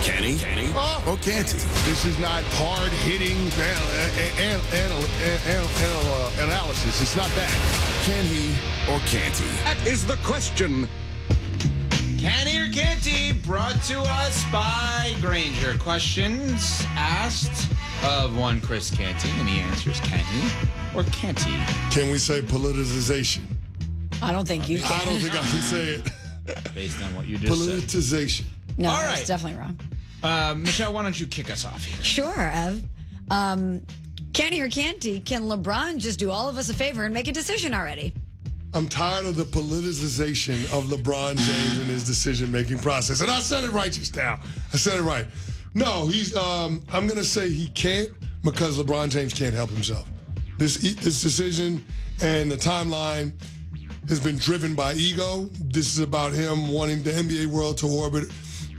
Can he? Or can't he? This is not hard-hitting analysis. It's not that. Can he or can't he? That is the question. Can he or can't he? Brought to us by Granger. Questions asked of one Chris Canty, and he answers can he or can't he? Can we say politicization? I don't think you can. I don't think I can say it. Based on what you just said. Politicization. No, All that's right. definitely wrong. Michelle, why don't you kick us off here? Sure, Ev. Can he or can't he? Can LeBron just do all of us a favor and make a decision already? I'm tired of the politicization of LeBron James and his decision-making process. And I said it right just now. I said it right. No, I'm going to say he can't because LeBron James can't help himself. This decision and the timeline has been driven by ego. This is about him wanting the NBA world to orbit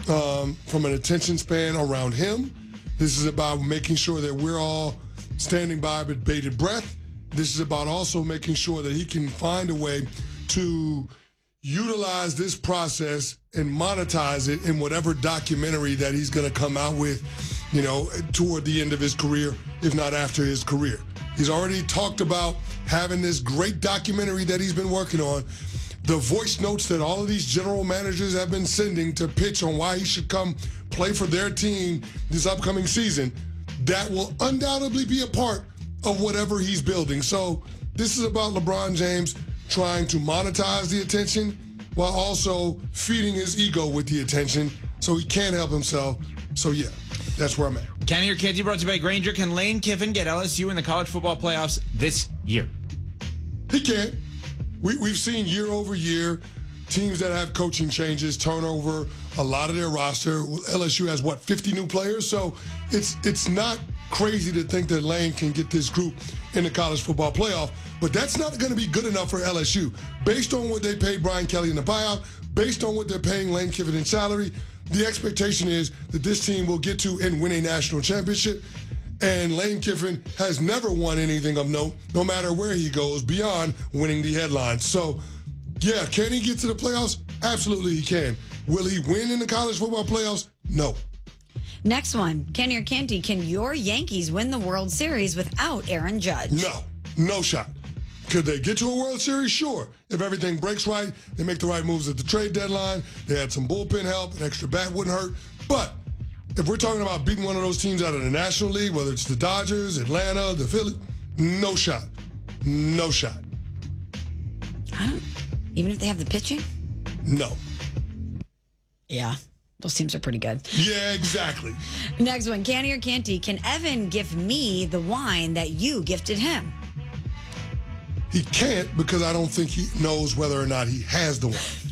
from an attention span around him. This is about making sure that we're all standing by with bated breath. This is about also making sure that he can find a way to utilize this process and monetize it in whatever documentary that he's going to come out with, toward the end of his career, if not after his career. He's already talked about having this great documentary that he's been working on. The voice notes that all of these general managers have been sending to pitch on why he should come play for their team this upcoming season, that will undoubtedly be a part of whatever he's building. So this is about LeBron James trying to monetize the attention while also feeding his ego with the attention so he can't help himself. So, yeah, that's where I'm at. Can he or can't he? Brought to you by Granger. Can Lane Kiffin get LSU in the college football playoffs this year? He can. We've seen year over year teams that have coaching changes turn over a lot of their roster. LSU has, 50 new players? So it's not crazy to think that Lane can get this group in the college football playoff, but that's not going to be good enough for LSU. Based on what they paid Brian Kelly in the buyout, based on what they're paying Lane Kiffin in salary, the expectation is that this team will get to and win a national championship. And Lane Kiffin has never won anything of note, no matter where he goes, beyond winning the headlines. So, yeah, can he get to the playoffs? Absolutely he can. Will he win in the college football playoffs? No. Next one. Can he or can't he? Can your Yankees win the World Series without Aaron Judge? No shot. Could they get to a World Series? Sure. If everything breaks right, they make the right moves at the trade deadline, they had some bullpen help, an extra bat wouldn't hurt. But if we're talking about beating one of those teams out of the National League, whether it's the Dodgers, Atlanta, the Phillies, no shot. No shot. Even if they have the pitching? No. Yeah. Those teams are pretty good. Yeah, exactly. Next one. Can he or can't he? Can Evan give me the wine that you gifted him? He can't because I don't think he knows whether or not he has the wine.